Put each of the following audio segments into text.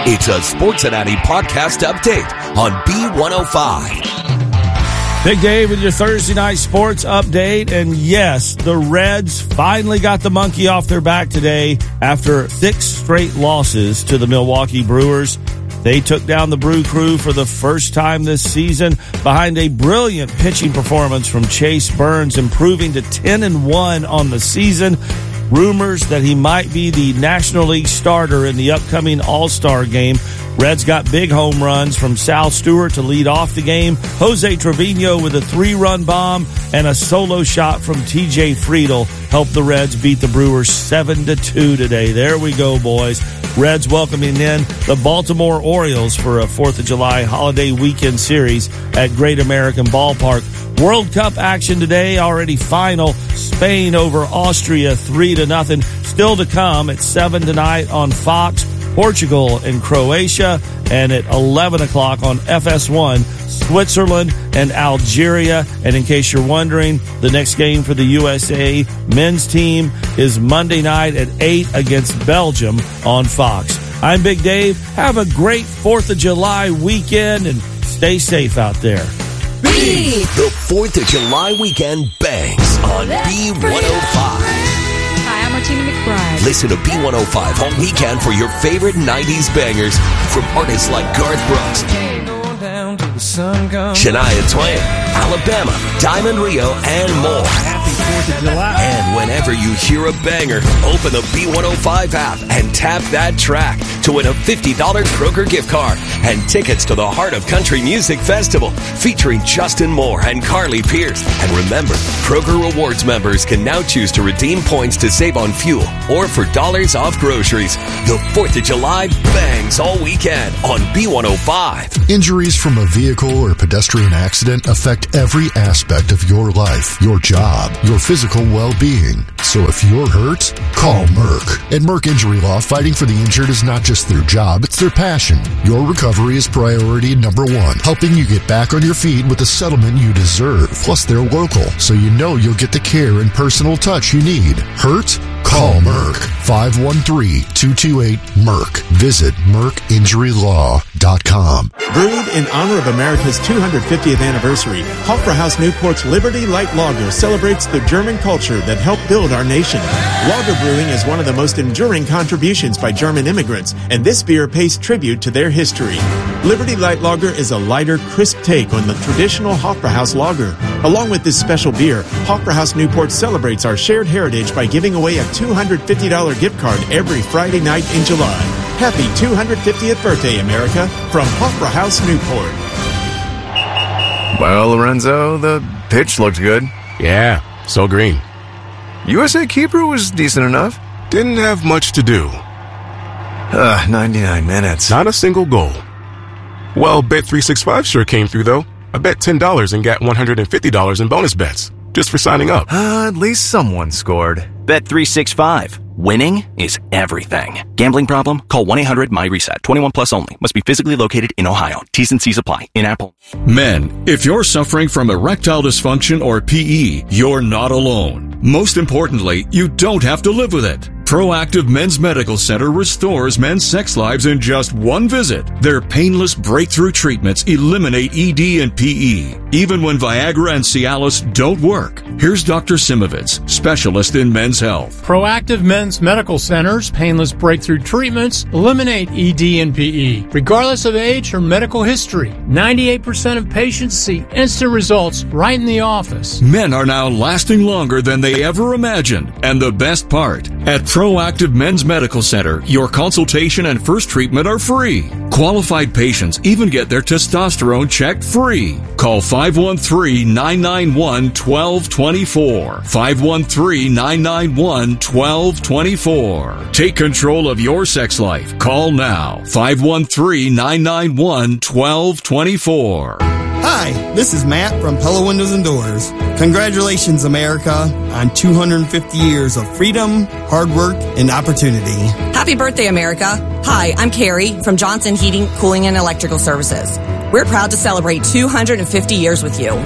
It's a Sportsinati podcast update on B105. Big Dave with your Thursday night sports update. And yes, the Reds finally got the monkey off their back today after 6 straight losses to the Milwaukee Brewers. They took down the Brew Crew for the first time this season behind a brilliant pitching performance from Chase Burns, improving to 10-1 on the season. Rumors that he might be the National League starter in the upcoming All-Star game. Reds got big home runs from Sal Stewart to lead off the game, Jose Trevino with a 3-run bomb, and a solo shot from TJ Friedl helped the Reds beat the Brewers 7-2 today. There we go, boys. Reds welcoming in the Baltimore Orioles for a 4th of July holiday weekend series at Great American Ballpark. World Cup action today, already final. Spain over Austria 3-0. Still to come at 7 tonight on Fox. Portugal and Croatia, and at 11 o'clock on FS1, Switzerland and Algeria. And in case you're wondering, the next game for the USA men's team is Monday night at 8 against Belgium on Fox. I'm Big Dave. Have a great 4th of July weekend and stay safe out there. The 4th of July weekend bangs on B105. Martina McBride. Listen to B105 all weekend for your favorite 90s bangers from artists like Garth Brooks, Shania Twain, Alabama, Diamond Rio, and more. Happy 4th of July. And whenever you hear a banger, open the B105 app and tap that track to win a $50 Kroger gift card and tickets to the Heart of Country Music Festival featuring Justin Moore and Carly Pierce. And remember, Kroger Rewards members can now choose to redeem points to save on fuel or for dollars off groceries. The 4th of July bangs all weekend on B105. Injuries from a vehicle or pedestrian accident affect every aspect of your life, your job, your physical well-being. So if you're hurt, call Merck. At Merck Injury Law, fighting for the injured is not just their job, it's their passion. Your recovery is priority number 1, helping you get back on your feet with the settlement you deserve. Plus, they're local, so you know you'll get the care and personal touch you need. Hurt? Call Merck. 513-228-MERC. Visit MERCinjuryLaw.com. Brewed in honor of America's 250th anniversary, Hofbrauhaus Newport's Liberty Light Lager celebrates the German culture that helped build our nation. Lager brewing is one of the most enduring contributions by German immigrants, and this beer pays tribute to their history. Liberty Light Lager is a lighter, crisp take on the traditional Hofbrauhaus Lager. Along with this special beer, Hofbrauhaus Newport celebrates our shared heritage by giving away a $250 gift card every Friday night in July. Happy 250th birthday, America, from Hofbrauhaus Newport. Well, Lorenzo, the pitch looked good. Yeah, so green. USA keeper was decent enough. Didn't have much to do. 99 minutes. Not a single goal. Well, Bet365 sure came through, though. I bet $10 and got $150 in bonus bets just for signing up. At least someone scored. Bet365. Winning is everything. Gambling problem? Call 1-800-MY-RESET. 21 plus only. Must be physically located in Ohio. T's and C's apply. In Apple. Men, if you're suffering from erectile dysfunction or PE, you're not alone. Most importantly, you don't have to live with it. Proactive Men's Medical Center restores men's sex lives in just one visit. Their painless breakthrough treatments eliminate ED and PE, even when Viagra and Cialis don't work. Here's Dr. Simovitz, specialist in men's health. Proactive Men's Medical Center's painless breakthrough treatments eliminate ED and PE, regardless of age or medical history. 98% of patients see instant results right in the office. Men are now lasting longer than they ever imagined. And the best part, at Proactive Men's Medical Center, your consultation and first treatment are free. Qualified patients even get their testosterone checked free. Call 513-991-1224. 513-991-1224. Take control of your sex life. Call now. 513-991-1224. Hi, this is Matt from Pella Windows and Doors. Congratulations, America, on 250 years of freedom, hard work, and opportunity. Happy birthday, America. Hi, I'm Carrie from Johnson Heating, Cooling, and Electrical Services. We're proud to celebrate 250 years with you.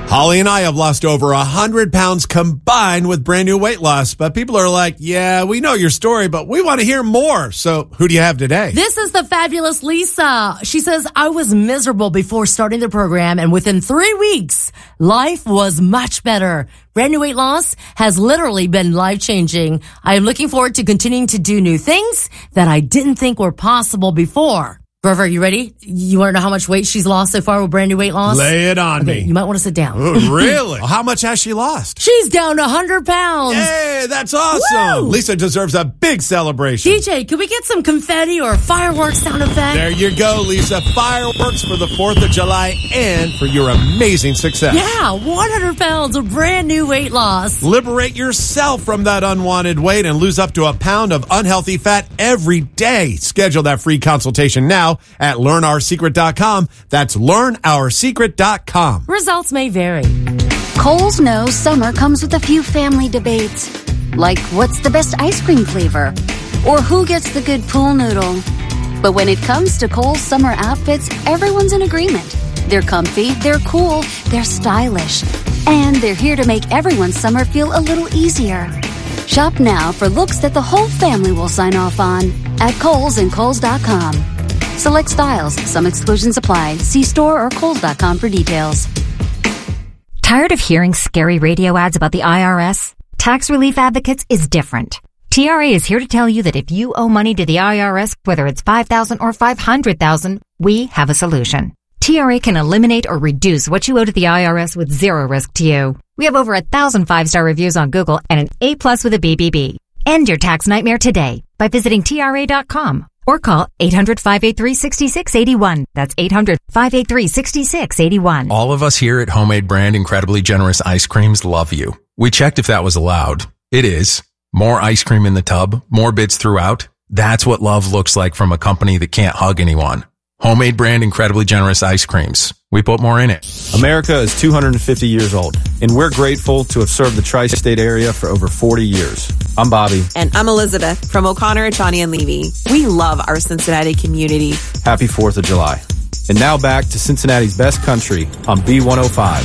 Holly and I have lost over 100 pounds combined with brand new weight loss, but people are like, yeah, we know your story, but we want to hear more. So who do you have today? This is the fabulous Lisa. She says, I was miserable before starting the program, and within 3 weeks, life was much better. Brand new weight loss has literally been life-changing. I am looking forward to continuing to do new things that I didn't think were possible before. Grover, you ready? You want to know how much weight she's lost so far with brand new weight loss? Lay it on me. You might want to sit down. Oh, really? How much has she lost? She's down 100 pounds. Hey, that's awesome. Woo! Lisa deserves a big celebration. DJ, can we get some confetti or fireworks sound effect? There you go, Lisa. Fireworks for the 4th of July and for your amazing success. Yeah, 100 pounds of brand new weight loss. Liberate yourself from that unwanted weight and lose up to a pound of unhealthy fat every day. Schedule that free consultation now at learnoursecret.com. That's learnoursecret.com. Results may vary. Kohl's knows summer comes with a few family debates, like what's the best ice cream flavor or who gets the good pool noodle. But when it comes to Kohl's summer outfits, everyone's in agreement. They're comfy, they're cool, they're stylish, and they're here to make everyone's summer feel a little easier. Shop now for looks that the whole family will sign off on at Kohl's and Kohl's.com. Select styles. Some exclusions apply. See store or Kohl's.com for details. Tired of hearing scary radio ads about the IRS? Tax Relief Advocates is different. TRA is here to tell you that if you owe money to the IRS, whether it's $5,000 or $500,000, we have a solution. TRA can eliminate or reduce what you owe to the IRS with zero risk to you. We have over 1,000 5-star reviews on Google and an A+ with a BBB. End your tax nightmare today by visiting TRA.com. Or call 800-583-6681. That's 800-583-6681. All of us here at Homemade Brand Incredibly Generous Ice Creams love you. We checked if that was allowed. It is. More ice cream in the tub, more bits throughout. That's what love looks like from a company that can't hug anyone. Homemade Brand Incredibly Generous Ice Creams. We put more in it. America is 250 years old, and we're grateful to have served the tri-state area for over 40 years. I'm Bobby. And I'm Elizabeth from O'Connor, Johnny, and Levy. We love our Cincinnati community. Happy 4th of July. And now back to Cincinnati's best country on B105.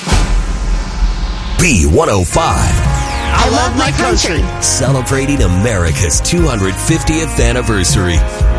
B105. I love my country. Celebrating America's 250th anniversary.